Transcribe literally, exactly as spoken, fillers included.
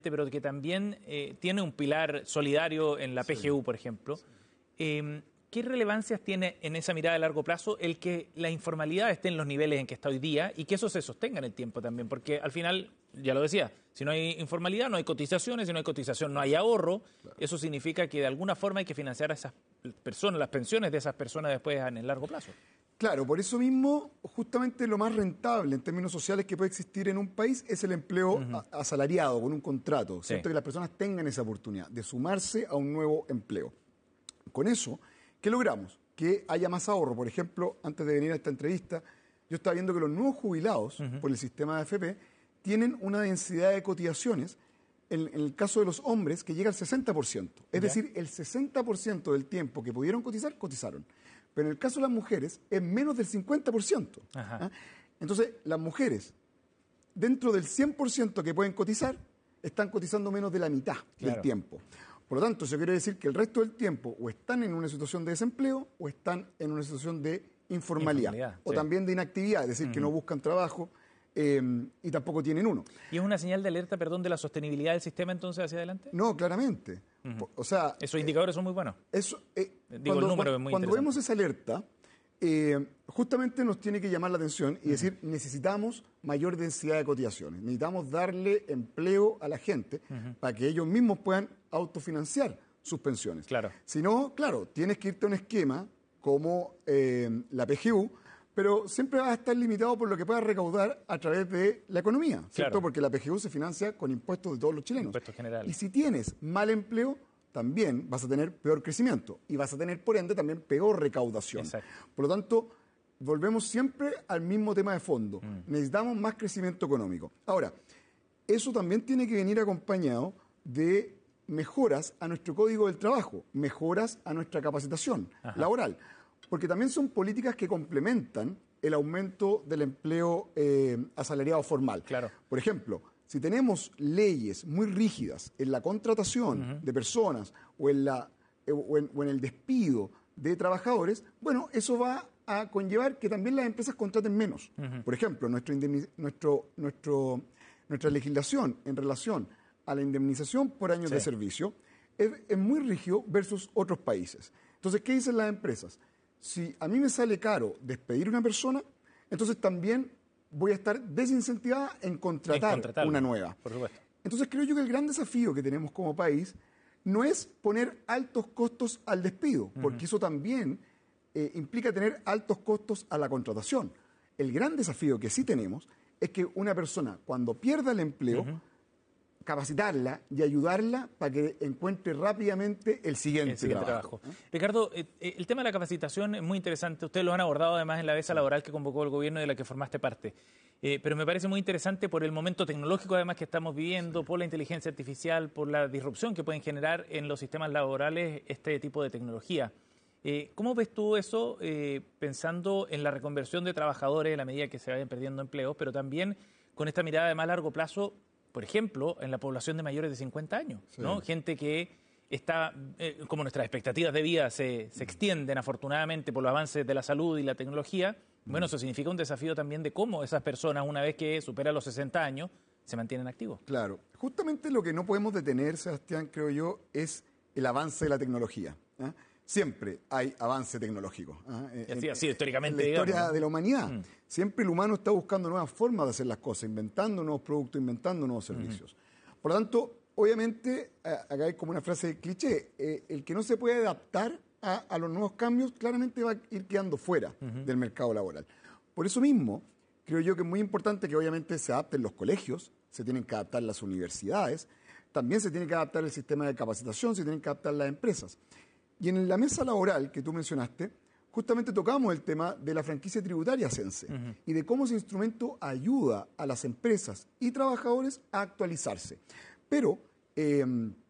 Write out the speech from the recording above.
pero que también eh, tiene un pilar solidario en la P G U, por ejemplo. Eh, ¿Qué relevancias tiene en esa mirada de largo plazo el que la informalidad esté en los niveles en que está hoy día y que eso se sostenga en el tiempo también? Porque al final, ya lo decía, si no hay informalidad no hay cotizaciones, si no hay cotización no hay ahorro. Claro. Eso significa que de alguna forma hay que financiar a esas personas, las pensiones de esas personas después en el largo plazo. Claro, por eso mismo, justamente lo más rentable en términos sociales que puede existir en un país es el empleo uh-huh. asalariado, con un contrato, ¿cierto? Sí. Que las personas tengan esa oportunidad de sumarse a un nuevo empleo. Con eso, ¿qué logramos? Que haya más ahorro. Por ejemplo, antes de venir a esta entrevista, yo estaba viendo que los nuevos jubilados uh-huh. por el sistema de A F P tienen una densidad de cotizaciones, en, en el caso de los hombres, que llega al sesenta por ciento. Es ¿Ya? decir, el sesenta por ciento del tiempo que pudieron cotizar, cotizaron. Pero en el caso de las mujeres es menos del cincuenta por ciento. ¿Ah? Entonces, las mujeres, dentro del cien por ciento que pueden cotizar, están cotizando menos de la mitad claro. del tiempo. Por lo tanto, eso quiere decir que el resto del tiempo o están en una situación de desempleo o están en una situación de informalidad. informalidad o sí. también de inactividad, es decir, uh-huh. que no buscan trabajo eh, y tampoco tienen uno. ¿Y es una señal de alerta, perdón, de la sostenibilidad del sistema entonces hacia adelante? No, claramente. Uh-huh. O sea, esos indicadores eh, son muy buenos. Eso, eh, Digo, cuando, el número es muy cuando vemos esa alerta, eh, justamente nos tiene que llamar la atención y uh-huh. decir, necesitamos mayor densidad de cotizaciones, necesitamos darle empleo a la gente uh-huh. para que ellos mismos puedan autofinanciar sus pensiones. Claro. Si no, claro, tienes que irte a un esquema como eh, la P G U, pero siempre vas a estar limitado por lo que puedas recaudar a través de la economía, ¿cierto? Claro. Porque la P G U se financia con impuestos de todos los chilenos. Impuestos generales. Y si tienes mal empleo, también vas a tener peor crecimiento y vas a tener, por ende, también peor recaudación. Exacto. Por lo tanto, volvemos siempre al mismo tema de fondo. Mm. Necesitamos más crecimiento económico. Ahora, eso también tiene que venir acompañado de mejoras a nuestro código del trabajo, mejoras a nuestra capacitación Ajá. laboral, porque también son políticas que complementan el aumento del empleo eh, asalariado formal. Claro. Por ejemplo, si tenemos leyes muy rígidas en la contratación uh-huh. de personas o en, la, o, en, o en el despido de trabajadores, bueno, eso va a conllevar que también las empresas contraten menos. Uh-huh. Por ejemplo, nuestro, nuestro, nuestro, nuestra legislación en relación a la indemnización por años sí. de servicio es, es muy rígido versus otros países. Entonces, ¿qué dicen las empresas? Si a mí me sale caro despedir a una persona, entonces también voy a estar desincentivada en contratar en una nueva. Por supuesto. Entonces creo yo que el gran desafío que tenemos como país no es poner altos costos al despido, uh-huh. porque eso también eh, implica tener altos costos a la contratación. El gran desafío que sí tenemos es que una persona, cuando pierda el empleo, uh-huh. capacitarla y ayudarla para que encuentre rápidamente el siguiente, el siguiente trabajo. trabajo. ¿Eh? Ricardo, eh, el tema de la capacitación es muy interesante. Ustedes lo han abordado además en la mesa laboral que convocó el gobierno y de la que formaste parte. Eh, pero me parece muy interesante por el momento tecnológico además que estamos viviendo, por la inteligencia artificial, por la disrupción que pueden generar en los sistemas laborales este tipo de tecnología. Eh, ¿Cómo ves tú eso eh, pensando en la reconversión de trabajadores a la medida que se vayan perdiendo empleos, pero también con esta mirada de más largo plazo, por ejemplo, en la población de mayores de cincuenta años, sí. ¿no? Gente que está, eh, como nuestras expectativas de vida se, se extienden afortunadamente por los avances de la salud y la tecnología, mm. bueno, eso significa un desafío también de cómo esas personas, una vez que superan los sesenta años, se mantienen activos. Claro. Justamente lo que no podemos detener, Sebastián, creo yo, es el avance de la tecnología. ¿eh? Siempre hay avance tecnológico. ¿eh? Y así, así históricamente. En la historia digamos, ¿no? de la humanidad. Mm. Siempre el humano está buscando nuevas formas de hacer las cosas, inventando nuevos productos, inventando nuevos servicios. Mm-hmm. Por lo tanto, obviamente, acá hay como una frase de cliché, eh, el que no se puede adaptar a, a los nuevos cambios, claramente va a ir quedando fuera mm-hmm. del mercado laboral. Por eso mismo, creo yo que es muy importante que obviamente se adapten los colegios, se tienen que adaptar las universidades, también se tiene que adaptar el sistema de capacitación, se tienen que adaptar las empresas. Y en la mesa laboral que tú mencionaste, justamente tocamos el tema de la franquicia tributaria Cense uh-huh. y de cómo ese instrumento ayuda a las empresas y trabajadores a actualizarse. Pero eh,